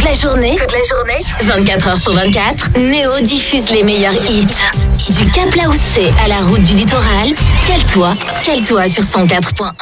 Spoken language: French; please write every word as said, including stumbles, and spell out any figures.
la journée, toute la journée, vingt-quatre heures sur vingt-quatre, Néo diffuse les meilleurs hits. Du Cap Laoussé à la route du littoral, cale-toi, cale-toi sur cent quatre point un.